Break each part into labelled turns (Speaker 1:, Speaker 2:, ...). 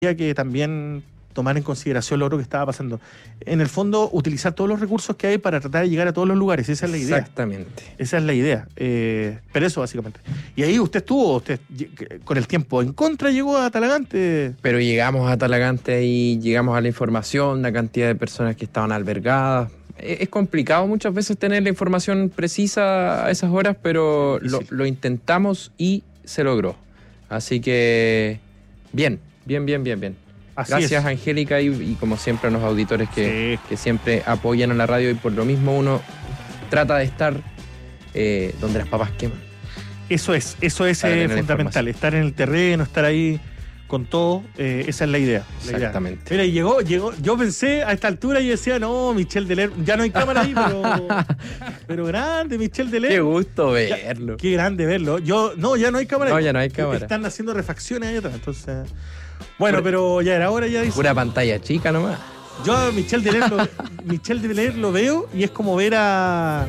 Speaker 1: que también tomar en consideración lo otro que estaba pasando. En el fondo, utilizar todos los recursos que hay para tratar de llegar a todos los lugares. Esa es la idea.
Speaker 2: Exactamente.
Speaker 1: Esa es la idea. Pero eso, básicamente. Y ahí usted con el tiempo en contra, llegó a Talagante.
Speaker 2: Pero llegamos a Talagante y llegamos a la información, la cantidad de personas que estaban albergadas. Es complicado muchas veces tener la información precisa a esas horas, pero lo intentamos y se logró. Así que, bien. Gracias, Angélica, y como siempre a los auditores que siempre apoyan a la radio, y por lo mismo uno trata de estar donde las papas queman.
Speaker 1: Eso es fundamental, estar en el terreno, estar ahí con todo, esa es la idea.
Speaker 2: Exactamente.
Speaker 1: Mira, llegó, yo pensé a esta altura y decía, no, Michel Deler, ya no hay cámara ahí, pero grande, Michel Deler.
Speaker 2: Qué gusto verlo.
Speaker 1: Qué grande verlo. Ya no hay cámara.
Speaker 2: No, ya no hay cámara.
Speaker 1: Están haciendo refacciones ahí atrás, entonces... Bueno, pero ya era hora, ya dice.
Speaker 2: Pura pantalla chica nomás.
Speaker 1: Yo a Michel Deler lo veo y es como ver a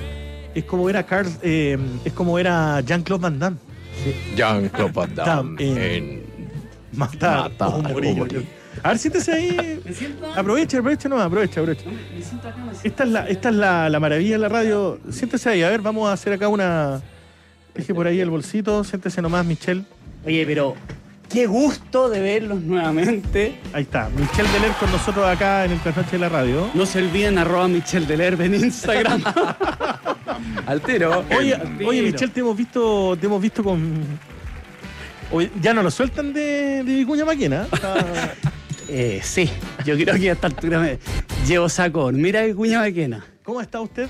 Speaker 1: Jean-Claude Van Damme.
Speaker 2: Sí. Jean-Claude Van Damme en
Speaker 1: Matar o morir. A ver, siéntese ahí. Aprovecha nomás, aprovecha. Esta es la maravilla de la radio. Siéntese ahí, a ver, vamos a hacer acá una... Deje por ahí el bolsito, siéntese nomás, Michel.
Speaker 3: Oye, pero... qué gusto de verlos nuevamente.
Speaker 1: Ahí está, Michel Deler con nosotros acá en el Trasnoche de la Radio.
Speaker 3: No se olviden @Michel Deler en Instagram.
Speaker 2: Altero.
Speaker 1: Oye, Michel, te hemos visto con... Oye, ya no lo sueltan de Vicuña Maquena.
Speaker 3: Sí, yo creo que a esta altura me llevo saco. Mira Vicuña Maquena.
Speaker 1: ¿Cómo está usted?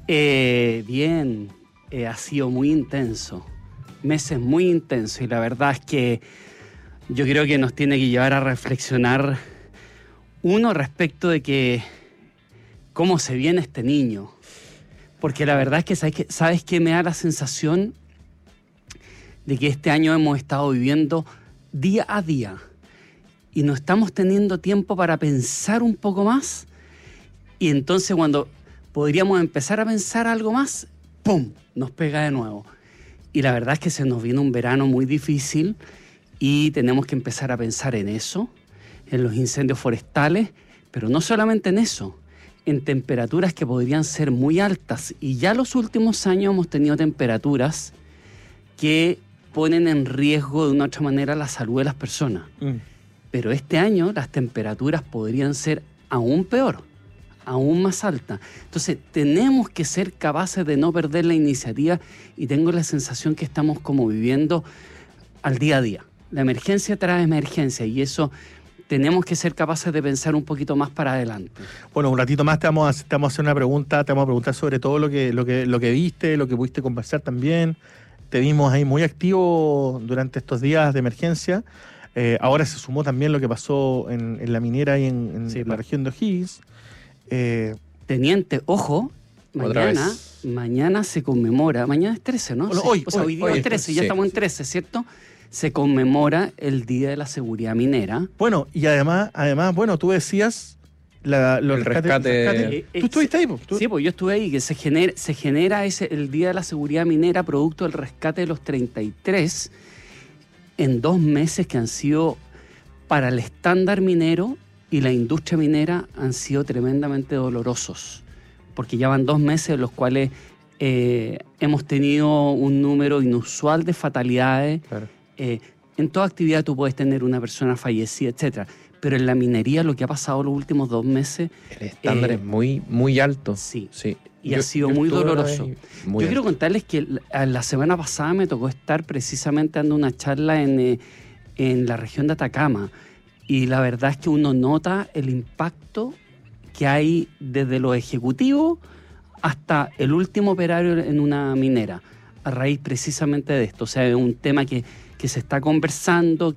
Speaker 3: Bien, ha sido muy intenso. Meses muy intensos, y la verdad es que yo creo que nos tiene que llevar a reflexionar, uno, respecto de que cómo se viene este niño. Porque la verdad es que, ¿sabes qué? Me da la sensación de que este año hemos estado viviendo día a día y no estamos teniendo tiempo para pensar un poco más, y entonces cuando podríamos empezar a pensar algo más, ¡pum!, nos pega de nuevo. Y la verdad es que se nos viene un verano muy difícil y tenemos que empezar a pensar en eso, en los incendios forestales, pero no solamente en eso, en temperaturas que podrían ser muy altas. Y ya los últimos años hemos tenido temperaturas que ponen en riesgo de una u otra manera la salud de las personas. Pero este año las temperaturas podrían ser aún peor, aún más altas. Entonces tenemos que ser capaces de no perder la iniciativa, y tengo la sensación que estamos como viviendo al día a día. La emergencia trae emergencia, y eso tenemos que ser capaces de pensar un poquito más para adelante.
Speaker 1: Bueno, un ratito más te vamos a hacer una pregunta, te vamos a preguntar sobre todo lo que viste, lo que pudiste conversar también. Te vimos ahí muy activo durante estos días de emergencia. Ahora se sumó también lo que pasó en la minera y en la región de O'Higgins.
Speaker 3: Teniente, ojo, mañana se conmemora, mañana es 13, ¿no?
Speaker 1: Hoy
Speaker 3: día es 13, ya estamos en 13, ¿cierto? Se conmemora el Día de la Seguridad Minera.
Speaker 1: Bueno, y además, bueno, tú decías los rescates. ¿Tú estuviste ahí?
Speaker 3: Sí, pues yo estuve ahí, que se genera el Día de la Seguridad Minera producto del rescate de los 33 en 2 meses que han sido, para el estándar minero y la industria minera, han sido tremendamente dolorosos, porque ya van 2 meses en los cuales hemos tenido un número inusual de fatalidades.
Speaker 2: Claro.
Speaker 3: En toda actividad tú puedes tener una persona fallecida, etcétera, pero en la minería lo que ha pasado los últimos 2 meses...
Speaker 2: El estándar es muy, muy alto.
Speaker 3: Sí. Y ha sido muy doloroso. Yo quiero contarles que la semana pasada me tocó estar precisamente dando una charla en la región de Atacama, y la verdad es que uno nota el impacto que hay desde lo ejecutivo hasta el último operario en una minera, a raíz precisamente de esto. O sea, es un tema que se está conversando,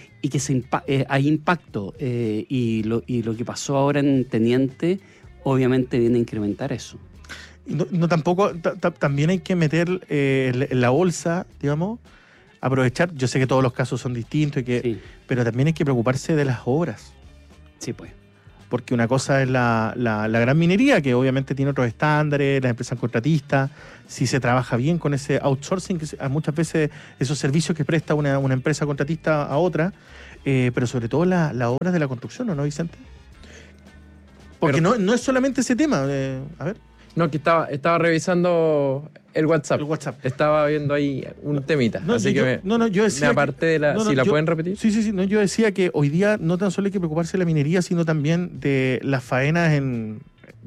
Speaker 3: hay impacto, y lo que pasó ahora en Teniente obviamente viene a incrementar eso.
Speaker 1: No tampoco, también hay que meter en la bolsa, digamos, aprovechar. Yo sé que todos los casos son distintos, pero también hay que preocuparse de las obras.
Speaker 3: Sí, pues.
Speaker 1: porque una cosa es la gran minería, que obviamente tiene otros estándares, las empresas contratistas, si se trabaja bien con ese outsourcing, que muchas veces esos servicios que presta una empresa contratista a otra, pero sobre todo las obras de la construcción, ¿o no, Vicente? Porque no es solamente ese tema, a ver.
Speaker 2: No, que estaba revisando el WhatsApp.
Speaker 1: El WhatsApp.
Speaker 2: Estaba viendo ahí un temita. Así que
Speaker 1: yo decía
Speaker 2: me aparté de la... ¿la pueden repetir?
Speaker 1: Sí. Yo decía que hoy día no tan solo hay que preocuparse de la minería, sino también de las faenas en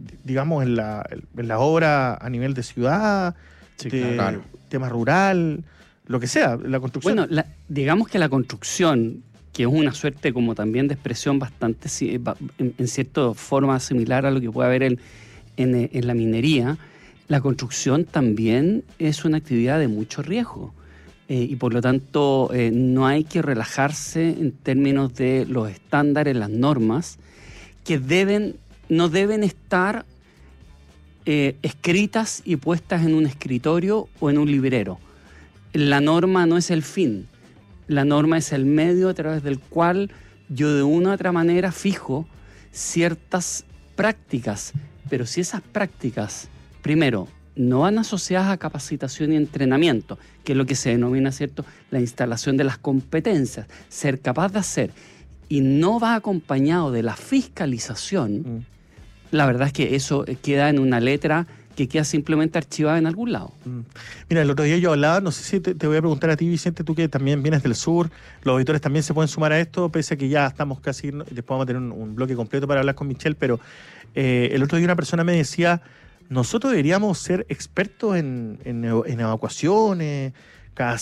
Speaker 1: la obra a nivel de ciudad,
Speaker 2: claro.
Speaker 1: tema rural, lo que sea, la construcción.
Speaker 3: Bueno, digamos que la construcción, que es una suerte como también de expresión bastante, en cierta forma similar a lo que puede haber en la minería, la construcción también es una actividad de mucho riesgo y por lo tanto no hay que relajarse en términos de los estándares, las normas, que no deben estar escritas y puestas en un escritorio o en un librero. La norma no es el fin, la norma es el medio a través del cual yo de una u otra manera fijo ciertas prácticas. Pero si esas prácticas, primero, no van asociadas a capacitación y entrenamiento, que es lo que se denomina, ¿cierto?, la instalación de las competencias, ser capaz de hacer, y no va acompañado de la fiscalización, la verdad es que eso queda en una letra que queda simplemente archivada en algún lado.
Speaker 1: Mira, el otro día yo hablaba, no sé si te voy a preguntar a ti, Vicente, tú que también vienes del sur, los auditores también se pueden sumar a esto, pese a que ya estamos casi, después vamos a tener un bloque completo para hablar con Michelle, pero el otro día una persona me decía, nosotros deberíamos ser expertos en evacuaciones, cada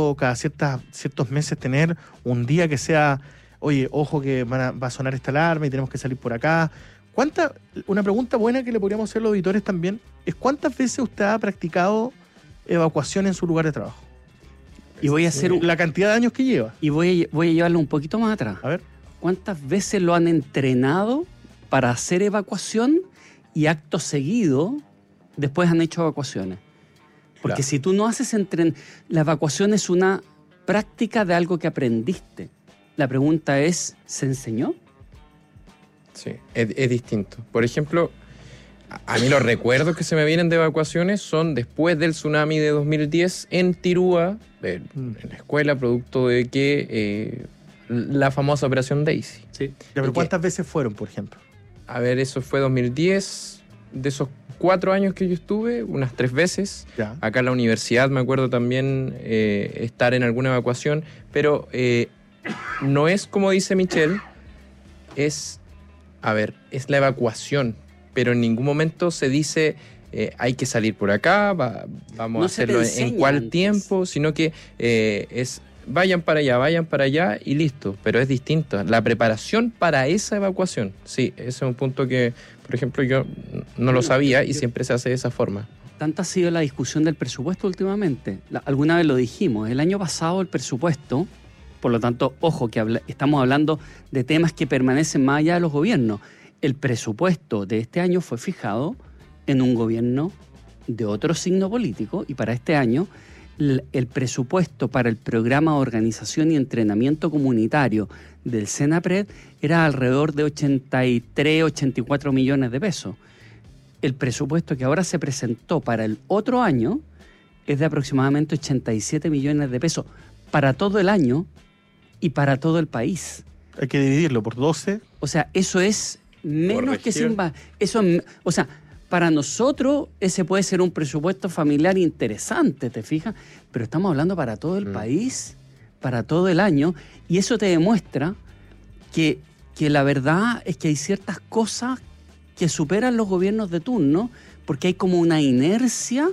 Speaker 1: ciertos meses tener un día que sea, oye, ojo que va a sonar esta alarma y tenemos que salir por acá. Una pregunta buena que le podríamos hacer a los auditores también es ¿cuántas veces usted ha practicado evacuación en su lugar de trabajo?
Speaker 3: Y voy a hacer
Speaker 1: la cantidad de años que lleva.
Speaker 3: Y voy a llevarlo un poquito más atrás.
Speaker 1: A ver.
Speaker 3: ¿Cuántas veces lo han entrenado para hacer evacuación y acto seguido después han hecho evacuaciones? Porque si tú no haces la evacuación es una práctica de algo que aprendiste. La pregunta es, ¿se enseñó?
Speaker 2: Sí, es distinto. Por ejemplo, a mí los recuerdos que se me vienen de evacuaciones son después del tsunami de 2010 en Tirúa, en la escuela, producto de que la famosa Operación Daisy.
Speaker 1: Sí. ¿Pero cuántas veces fueron, por ejemplo?
Speaker 2: A ver, eso fue 2010. De esos 4 años que yo estuve, unas 3 veces.
Speaker 1: Ya.
Speaker 2: Acá en la universidad me acuerdo también estar en alguna evacuación, pero no es como dice Michelle, es la evacuación, pero en ningún momento se dice hay que salir por acá, vamos a hacerlo en cuál tiempo, sino que es vayan para allá y listo, pero es distinto. La preparación para esa evacuación, sí, ese es un punto que, por ejemplo, yo no lo sabía y siempre se hace de esa forma.
Speaker 3: Tanta ha sido la discusión del presupuesto últimamente. Alguna vez lo dijimos, el año pasado el presupuesto, por lo tanto, ojo, que estamos hablando de temas que permanecen más allá de los gobiernos. El presupuesto de este año fue fijado en un gobierno de otro signo político y para este año el presupuesto para el programa de organización y entrenamiento comunitario del Senapred era alrededor de 83, 84 millones de pesos. El presupuesto que ahora se presentó para el otro año es de aproximadamente 87 millones de pesos para todo el año y para todo el país.
Speaker 1: Hay que dividirlo por 12.
Speaker 3: O sea, eso es menos que o sea, para nosotros ese puede ser un presupuesto familiar interesante, ¿te fijas? Pero estamos hablando para todo el país, para todo el año, y eso te demuestra que la verdad es que hay ciertas cosas que superan los gobiernos de turno, porque hay como una inercia,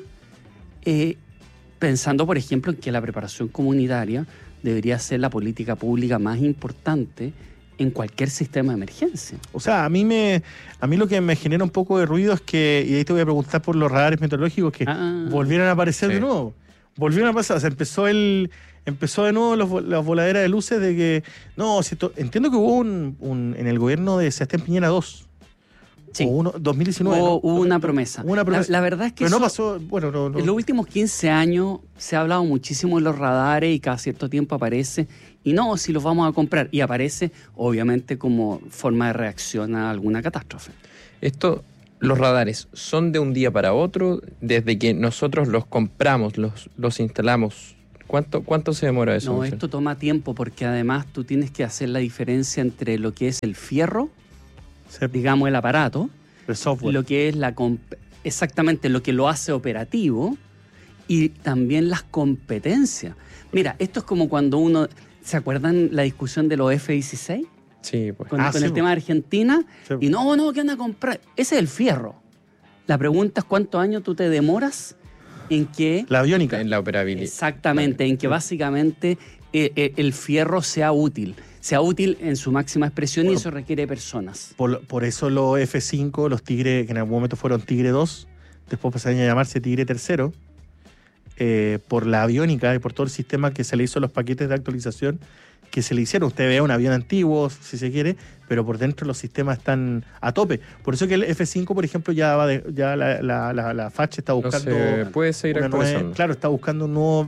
Speaker 3: pensando, por ejemplo, en que la preparación comunitaria debería ser la política pública más importante en cualquier sistema de emergencia.
Speaker 1: O sea, a mí lo que me genera un poco de ruido es que, y ahí te voy a preguntar por los radares meteorológicos, que volvieran a aparecer de nuevo. Volvieron a pasar, o sea, empezó de nuevo las voladeras de luces de que, entiendo que hubo en el gobierno de Sebastián Piñera II,
Speaker 3: Sí.
Speaker 1: 2019.
Speaker 3: Hubo una promesa. La verdad es que
Speaker 1: pero no pasó. Bueno, no.
Speaker 3: En los últimos 15 años se ha hablado muchísimo de los radares y cada cierto tiempo aparece. Y no, si los vamos a comprar. Y aparece, obviamente, como forma de reacción a alguna catástrofe.
Speaker 2: Los radares son de un día para otro. Desde que nosotros los compramos, los instalamos. ¿Cuánto se demora eso?
Speaker 3: No, esto toma tiempo porque además tú tienes que hacer la diferencia entre lo que es el fierro, digamos el aparato,
Speaker 1: el software,
Speaker 3: lo que es exactamente lo que lo hace operativo y también las competencias. Mira, esto es como cuando uno, ¿se acuerdan la discusión de los F-16?
Speaker 2: Sí, pues.
Speaker 3: Con el tema de Argentina. Sí. Y ¿qué van a comprar? Ese es el fierro. La pregunta es cuántos años tú te demoras en que...
Speaker 1: La aviónica.
Speaker 2: En la operabilidad.
Speaker 3: Exactamente, en que básicamente el fierro sea útil en su máxima expresión, y eso requiere personas.
Speaker 1: Por eso los F5, los Tigre, que en algún momento fueron Tigre 2, después pasaron a llamarse Tigre 3, por la aviónica y por todo el sistema que se le hizo a los paquetes de actualización que se le hicieron. Usted ve un avión antiguo, si se quiere, pero por dentro los sistemas están a tope. Por eso que el F5, por ejemplo, la FACH está buscando...
Speaker 2: No se puede seguir actualizando.
Speaker 1: Claro, está buscando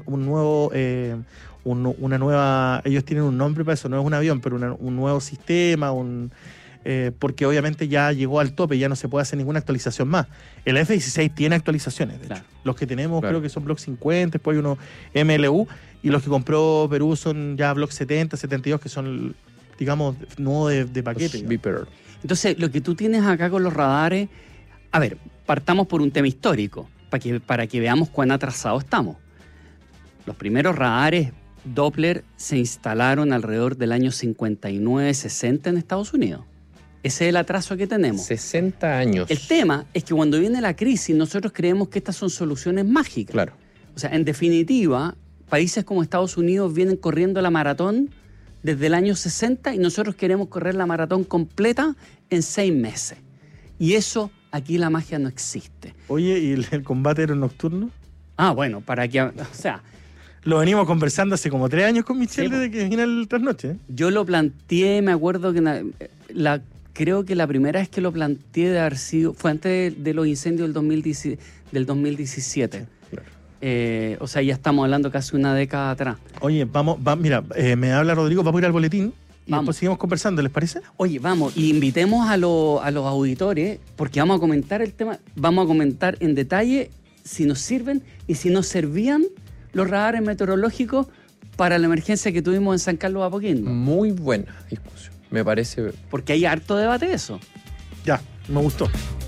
Speaker 1: una nueva... Ellos tienen un nombre para eso, no es un avión, pero un nuevo sistema, porque obviamente ya llegó al tope, ya no se puede hacer ninguna actualización más. El F-16 tiene actualizaciones, de hecho. Los que tenemos creo que son Block 50, después hay uno MLU, y los que compró Perú son ya Block 70, 72, que son, digamos, nuevos de paquete.
Speaker 3: Entonces, lo que tú tienes acá con los radares... A ver, partamos por un tema histórico, para que veamos cuán atrasados estamos. Los primeros radares Doppler se instalaron alrededor del año 59-60 en Estados Unidos. Ese es el atraso que tenemos.
Speaker 2: 60 años.
Speaker 3: El tema es que cuando viene la crisis, nosotros creemos que estas son soluciones mágicas.
Speaker 2: Claro.
Speaker 3: O sea, en definitiva, países como Estados Unidos vienen corriendo la maratón desde el año 60 y nosotros queremos correr la maratón completa en 6 meses. Y eso, aquí la magia no existe.
Speaker 1: Oye, ¿y el combate aeronocturno?
Speaker 3: Bueno, para que... O sea...
Speaker 1: Lo venimos conversando hace como 3 años con Michelle, desde que vino el trasnoche.
Speaker 3: Yo lo planteé, me acuerdo que creo que la primera vez que lo planteé de haber sido fue antes de los incendios del 2017. Sí, claro. O sea, ya estamos hablando casi una década atrás.
Speaker 1: Oye, mira, me habla Rodrigo, vamos a ir al boletín y después seguimos conversando, ¿les parece?
Speaker 3: Oye, vamos, y invitemos a los auditores, porque vamos a comentar el tema, vamos a comentar en detalle si nos sirven y si nos servían los radares meteorológicos para la emergencia que tuvimos en San Carlos de Apoquindo.
Speaker 2: Muy buena discusión, me parece.
Speaker 3: Porque hay harto debate de eso.
Speaker 1: Ya, me gustó.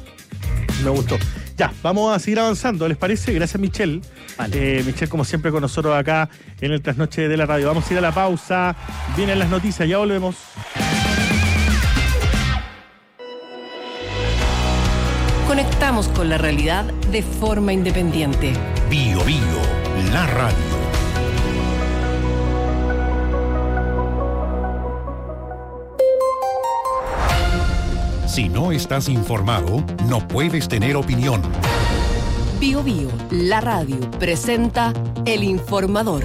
Speaker 1: Ya, vamos a seguir avanzando, ¿les parece? Gracias, Michelle. Vale. Michelle, como siempre, con nosotros acá en el Trasnoche de la Radio. Vamos a ir a la pausa. Vienen las noticias, ya volvemos.
Speaker 4: Conectamos con la realidad de forma independiente.
Speaker 5: Bio, la radio. Si no estás informado, no puedes tener opinión.
Speaker 4: Bio, la radio, presenta El Informador.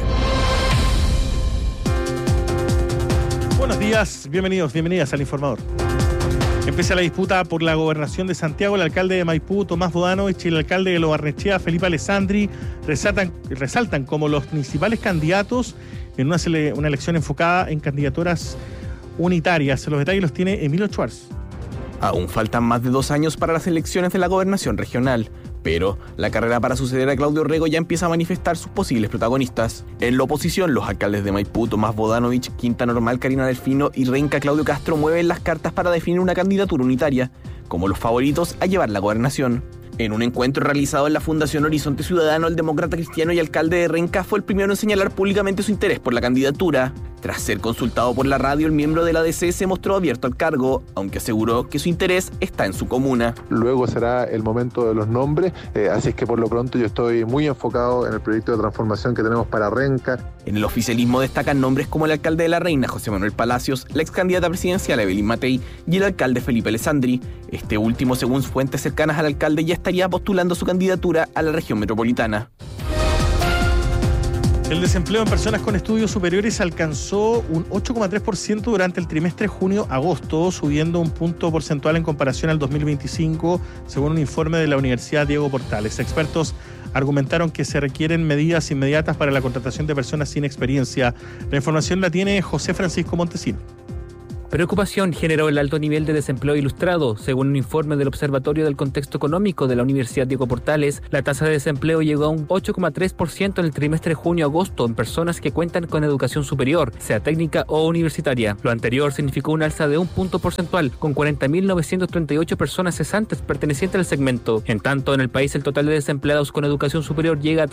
Speaker 1: Buenos días, bienvenidas al Informador. Empieza la disputa por la gobernación de Santiago. El alcalde de Maipú, Tomás Bodanovich, y el alcalde de Lo Barnechea, Felipe Alessandri, resaltan como los principales candidatos en una elección enfocada en candidaturas unitarias. Los detalles los tiene Emilio Schwartz.
Speaker 6: Aún faltan más de 2 años para las elecciones de la gobernación regional, pero la carrera para suceder a Claudio Rego ya empieza a manifestar sus posibles protagonistas. En la oposición, los alcaldes de Maipú, Tomás Bodanovich, Quinta Normal, Karina Delfino y Renca, Claudio Castro, mueven las cartas para definir una candidatura unitaria como los favoritos a llevar la gobernación. En un encuentro realizado en la Fundación Horizonte Ciudadano, el demócrata cristiano y alcalde de Renca fue el primero en señalar públicamente su interés por la candidatura. Tras ser consultado por la radio, el miembro de la DC se mostró abierto al cargo, aunque aseguró que su interés está en su comuna.
Speaker 7: Luego será el momento de los nombres, así es que por lo pronto yo estoy muy enfocado en el proyecto de transformación que tenemos para Renca.
Speaker 6: En el oficialismo destacan nombres como el alcalde de La Reina, José Manuel Palacios, la ex candidata presidencial Evelyn Matei y el alcalde Felipe Alessandri. Este último, según fuentes cercanas al alcalde, ya estaría postulando su candidatura a la región metropolitana.
Speaker 1: El desempleo en personas con estudios superiores alcanzó un 8,3% durante el trimestre junio-agosto, subiendo un punto porcentual en comparación al 2025, según un informe de la Universidad Diego Portales. Expertos argumentaron que se requieren medidas inmediatas para la contratación de personas sin experiencia. La información la tiene José Francisco Montesino.
Speaker 8: Preocupación generó el alto nivel de desempleo ilustrado. Según un informe del Observatorio del Contexto Económico de la Universidad Diego Portales, la tasa de desempleo llegó a un 8,3% en el trimestre junio-agosto en personas que cuentan con educación superior, sea técnica o universitaria. Lo anterior significó un alza de un punto porcentual, con 40.938 personas cesantes pertenecientes al segmento. En tanto, en el país el total de desempleados con educación superior llega a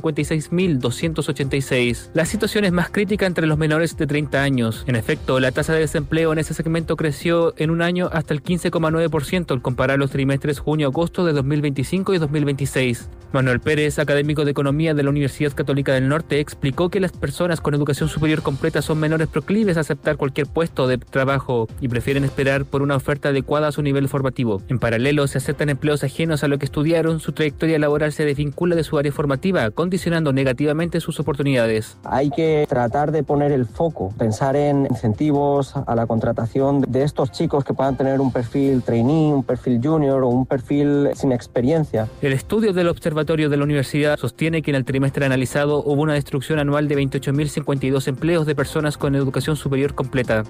Speaker 8: 356.286. La situación es más crítica entre los menores de 30 años. En efecto, la tasa de desempleo en ese segmento creció en un año hasta el 15,9% al comparar los trimestres junio-agosto de 2025 y 2026. Manuel Pérez, académico de Economía de la Universidad Católica del Norte, explicó que las personas con educación superior completa son menores proclives a aceptar cualquier puesto de trabajo y prefieren esperar por una oferta adecuada a su nivel formativo. En paralelo, se aceptan empleos ajenos a lo que estudiaron, su trayectoria laboral se desvincula de su área formativa, condicionando negativamente sus oportunidades.
Speaker 9: Hay que tratar de poner el foco, pensar en incentivos a la contratación de estos chicos que puedan tener un perfil trainee, un perfil junior o un perfil sin experiencia.
Speaker 8: El estudio del Observatorio de la Universidad sostiene que en el trimestre analizado hubo una destrucción anual de 28.052 empleos de personas con educación superior completa.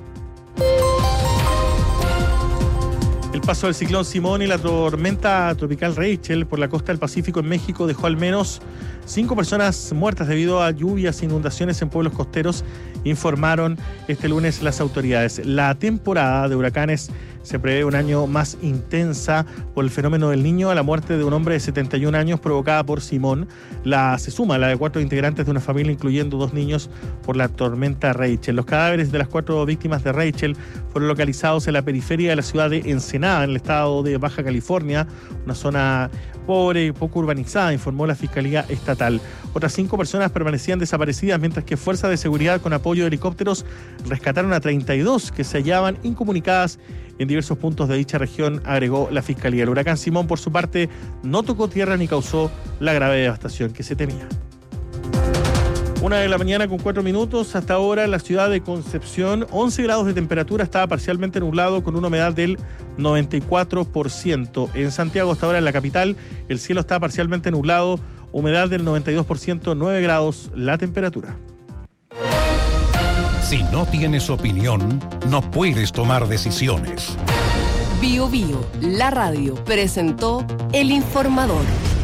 Speaker 1: El paso del ciclón Simón y la tormenta tropical Rachel por la costa del Pacífico en México dejó al menos 5 personas muertas debido a lluvias e inundaciones en pueblos costeros, informaron este lunes las autoridades. La temporada de huracanes se prevé un año más intensa por el fenómeno del Niño. A la muerte de un hombre de 71 años provocada por Simón se suma la de 4 integrantes de una familia, incluyendo 2 niños, por la tormenta Rachel. Los cadáveres de las 4 víctimas de Rachel fueron localizados en la periferia de la ciudad de Ensenada, en el estado de Baja California, una zona pobre y poco urbanizada, informó la Fiscalía Estatal. Otras 5 personas permanecían desaparecidas, mientras que fuerzas de seguridad con apoyo de helicópteros rescataron a 32 que se hallaban incomunicadas en diversos puntos de dicha región, agregó la Fiscalía. El huracán Simón, por su parte, no tocó tierra ni causó la grave devastación que se temía. 1:04 a.m. Hasta ahora en la ciudad de Concepción, 11 grados de temperatura, estaba parcialmente nublado con una humedad del 94%. En Santiago, hasta ahora en la capital, el cielo está parcialmente nublado, humedad del 92%, 9 grados la temperatura.
Speaker 5: Si no tienes opinión, no puedes tomar decisiones.
Speaker 4: Bio Bio, la radio, presentó El Informador.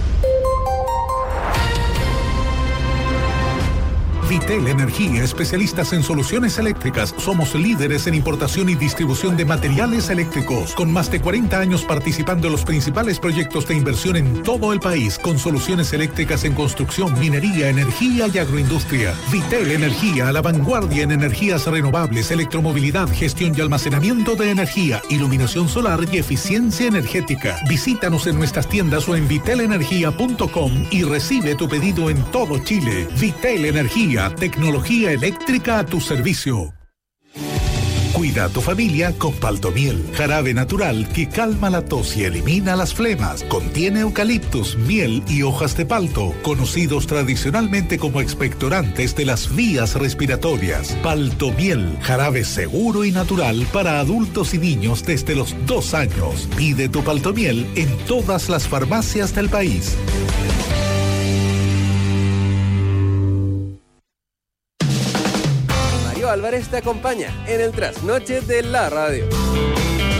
Speaker 10: Vitel Energía, especialistas en soluciones eléctricas. Somos líderes en importación y distribución de materiales eléctricos, con más de 40 años participando en los principales proyectos de inversión en todo el país, con soluciones eléctricas en construcción, minería, energía y agroindustria. Vitel Energía, a la vanguardia en energías renovables, electromovilidad, gestión y almacenamiento de energía, iluminación solar y eficiencia energética. Visítanos en nuestras tiendas o en vitelenergia.com y recibe tu pedido en todo Chile. Vitel Energía, tecnología eléctrica a tu servicio. Cuida a tu familia con Paltomiel, jarabe natural que calma la tos y elimina las flemas. Contiene eucaliptus, miel y hojas de palto, conocidos tradicionalmente como expectorantes de las vías respiratorias. Paltomiel, jarabe seguro y natural para adultos y niños desde los 2 años. Pide tu Paltomiel en todas las farmacias del país.
Speaker 11: Álvarez te acompaña en el trasnoche de la radio.